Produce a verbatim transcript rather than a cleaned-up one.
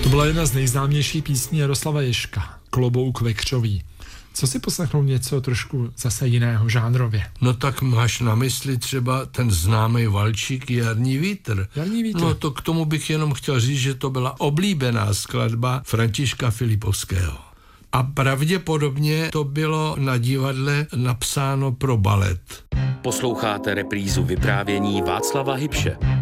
To byla jedna z nejznámějších písní Jaroslava Ježka, Klobouk vekřový. Co si poslechnout něco trošku zase jiného žánrově? No tak máš na mysli třeba ten známý valčík Jarní vítr. Jarní vítr. No to k tomu bych jenom chtěl říct, že to byla oblíbená skladba Františka Filipovského. A pravděpodobně to bylo na divadle napsáno pro balet. Posloucháte reprízu vyprávění Václava Hybše.